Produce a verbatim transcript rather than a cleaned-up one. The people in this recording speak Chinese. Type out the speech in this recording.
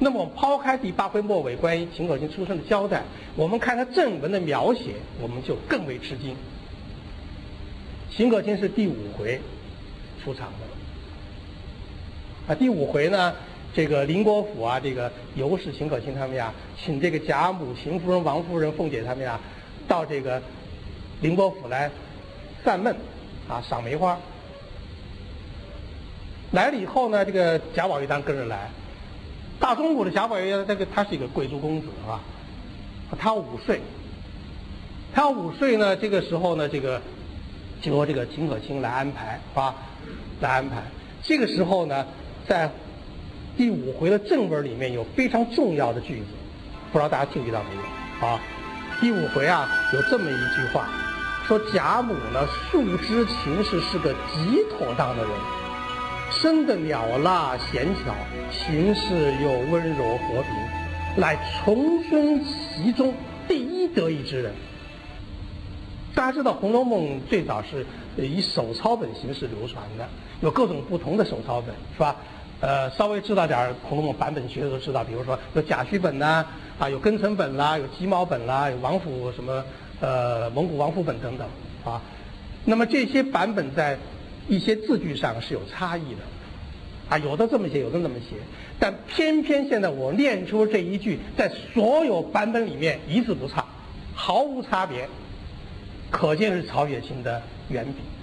那么我们抛开第八回末尾关于秦可卿出身的交代，我们看他正文的描写，我们就更为吃惊。秦可卿是第五回出场的，啊，第五回呢，这个林国府啊，这个尤氏、秦可卿他们呀，请这个贾母、邢夫人、王夫人、凤姐他们呀，到这个林国府来散闷，啊，赏梅花。来了以后呢，这个贾宝玉当然跟着来。大中午的贾宝玉，这个他是一个贵族公子啊，他要午睡。他要午睡呢，这个时候呢，这个就由这个秦可卿来安排啊，来安排。这个时候呢，在第五回的正文里面有非常重要的句子，不知道大家听觉到没有啊？第五回啊，有这么一句话，说贾母呢素知秦氏是个极妥当的人。生得了辣贤巧，行事又温柔和平，乃重孙其中第一得意之人。大家知道《红楼梦》最早是以手抄本形式流传的，有各种不同的手抄本，是吧？呃，稍微知道点《红楼梦》版本学的都知道，比如说有甲戌本呐，啊，有庚辰本啦，有己卯本啦，有王府什么呃蒙古王府本等等啊。那么这些版本在一些字句上是有差异的，啊，有的这么写，有的那么写，但偏偏现在我念出这一句，在所有版本里面一字不差，毫无差别，可见是曹雪芹的原笔。